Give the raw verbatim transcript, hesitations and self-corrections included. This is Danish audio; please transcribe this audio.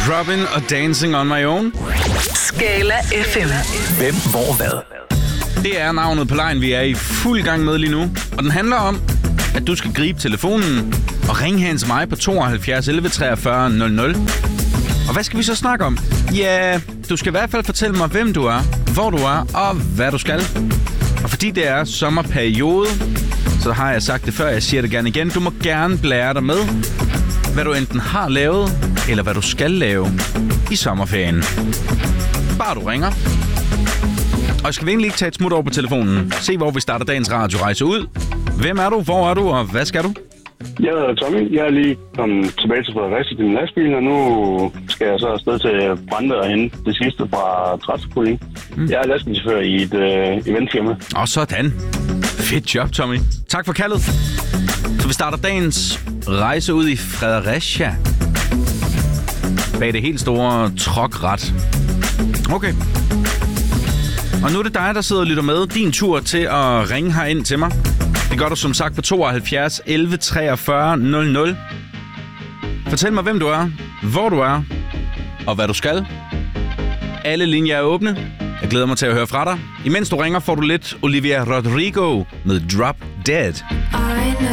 Robin og Dancing on My Own. Skala F M. Hvem, hvor, hvad? Det er navnet på lejen, vi er i fuld gang med lige nu. Og den handler om, at du skal gribe telefonen og ringe hen til mig på tooghalvfjerds elleve treogfyrre nul nul. Og hvad skal vi så snakke om? Ja, du skal i hvert fald fortælle mig, hvem du er, hvor du er og hvad du skal. Og fordi det er sommerperiode, så har jeg sagt det før, jeg siger det gerne igen. Du må gerne blære dig med, hvad du enten har lavet, eller hvad du skal lave i sommerferien. Bare du ringer. Og skal vi egentlig ikke tage et smut over på telefonen? Se, hvor vi starter dagens radiorejse ud. Hvem er du, hvor er du, og hvad skal du? Jeg hedder Tommy. Jeg er lige kommet tilbage til Fredericia til min lastbil, og nu skal jeg så afsted til Brande og hente det sidste fra Trætspulling. Mm. Jeg er lastbilchauffør i et uh, eventfirma. Og sådan. Fedt job, Tommy. Tak for kaldet. Så vi starter dagens rejse ud i Fredericia. Bag det helt store trokret. Okay. Og nu er det dig, der sidder og lytter med. Din tur til at ringe herind til mig. Det gør du som sagt på tooghalvfjerds elleve treogfyrre nul nul. Fortæl mig, hvem du er, hvor du er, og hvad du skal. Alle linjer er åbne. Jeg glæder mig til at høre fra dig. Imens du ringer, får du lidt Olivia Rodrigo med Drop Dead. I know